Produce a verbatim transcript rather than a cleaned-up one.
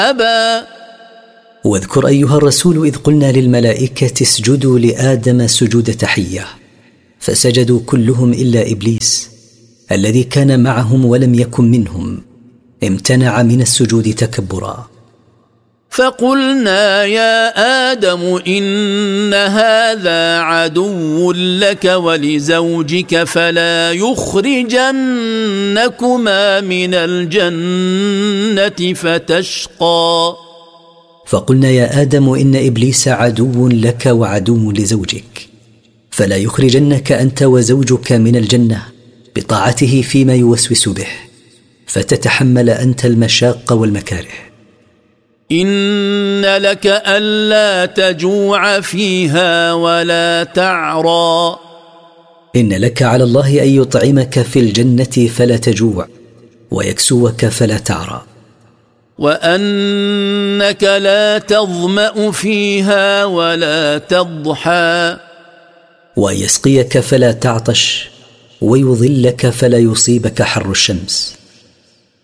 أبى. واذكر أيها الرسول إذ قلنا للملائكة اسجدوا لآدم سجود تحية فسجدوا كلهم إلا إبليس الذي كان معهم ولم يكن منهم امتنع من السجود تكبرا. فقلنا يا آدم إن هذا عدو لك ولزوجك فلا يخرجنكما من الجنة فتشقى. فقلنا يا آدم إن إبليس عدو لك وعدو لزوجك فلا يخرجنك أنت وزوجك من الجنة بطاعته فيما يوسوس به فتتحمل أنت المشاق والمكاره. إن لك ألا تجوع فيها ولا تعرى. إن لك على الله أن يطعمك في الجنة فلا تجوع ويكسوك فلا تعرى. وأنك لا تظمأ فيها ولا تضحى. ويسقيك فلا تعطش ويظلك فلا يصيبك حر الشمس.